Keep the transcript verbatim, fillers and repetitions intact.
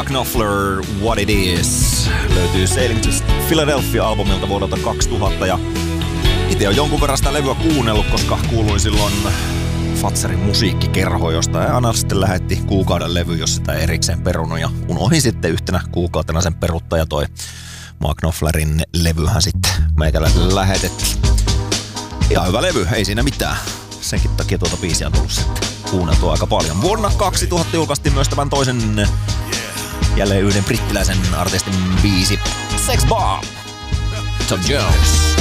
Mark Knopfler, What It Is. Löytyy Sailing to Philadelphia-albumilta vuodelta kaksituhatta. Ja itse on jonkun verran sitä levyä kuunnellut, koska kuuluin silloin Fatserin musiikkikerho, josta Anna sitten lähetti kuukauden levy, jos sitä erikseen perunut. Ja unohdin sitten yhtenä kuukautena sen peruttaa ja toi Mark Knopflerin levyhän sitten meikäläiselle lähetettiin. Ihan hyvä levy, ei siinä mitään. Senkin takia tuota biisiä on tullut sitten kuunneltua aika paljon. Vuonna kaksituhatta julkaistiin myös tämän toisen, jälleen yhden brittiläisen artistin biisi, Sex Bomb, Tom Jones.